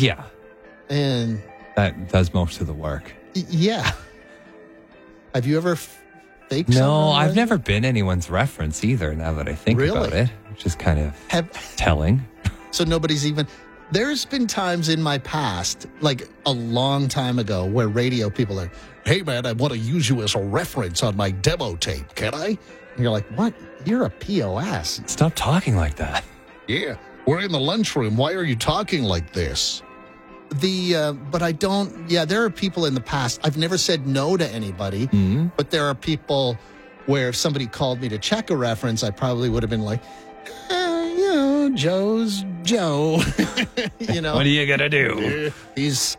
Yeah. And That does most of the work. yeah. Have you ever faked No, someone I've like never been anyone's reference either, now that I think Really? about it. Which is kind of Have, telling. so nobody's even... There's been times in my past, like a long time ago, where radio people are, hey, man, I want to use you as a reference on my demo tape. Can I? And you're like, what? You're a POS. Stop talking like that. Yeah, we're in the lunchroom. Why are you talking like this? But I don't... Yeah, there are people in the past. I've never said no to anybody, but there are people where if somebody called me to check a reference, I probably would have been like, Joe's Joe. What are you going to do? He's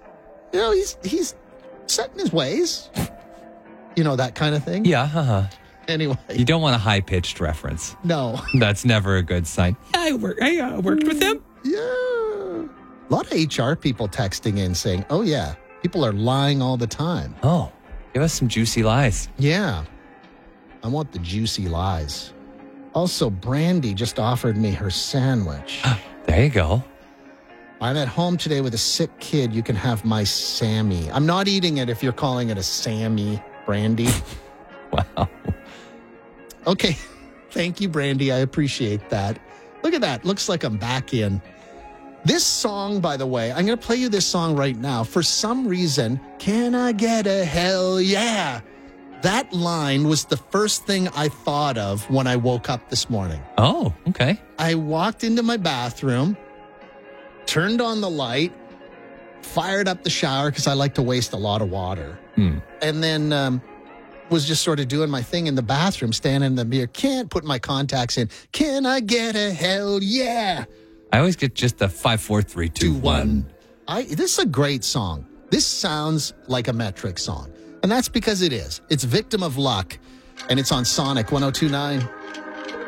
set in his ways. That kind of thing. Yeah, uh-huh. Anyway. You don't want a high-pitched reference. No. That's never a good sign. I worked with them. Yeah. A lot of HR people texting in saying, oh, yeah, people are lying all the time. Oh, give us some juicy lies. Yeah. I want the juicy lies. Also, Brandy just offered me her sandwich. There you go. I'm at home today with a sick kid. You can have my Sammy. I'm not eating it if you're calling it a Sammy, Brandy. Wow. Okay. Thank you, Brandy. I appreciate that. Look at that. Looks like I'm back in. This song, by the way, I'm going to play you this song right now. For some reason, can I get a hell yeah? That line was the first thing I thought of when I woke up this morning. Oh, okay. I walked into my bathroom, turned on the light, fired up the shower because I like to waste a lot of water. And then was just sort of doing my thing in the bathroom, standing in the mirror. Can't put my contacts in. Can I get a hell yeah? I always get just the 5, 4, 3, 2, 1. This is a great song. This sounds like a Metric song. And that's because it is. It's Victim of Luck, and it's on Sonic 102.9.